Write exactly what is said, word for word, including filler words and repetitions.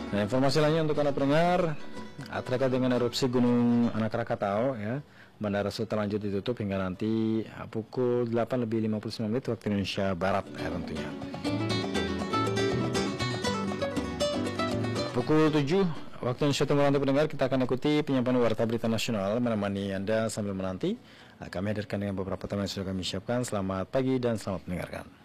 Nah, informasi lainnya untuk Anda pendengar terkait dengan erupsi Gunung Anak Rakatau ya. Bandara Sultan lanjut ditutup hingga nanti pukul delapan lebih lima puluh sembilan menit waktu Indonesia Barat ya tentunya. Pukul tujuh waktu Indonesia Timur nanti pendengar kita akan ikuti penyampaian Warta Berita Nasional menemani Anda sambil menanti. Nah, kami hadirkan dengan beberapa teman yang sudah kami siapkan. Selamat pagi dan selamat mendengarkan.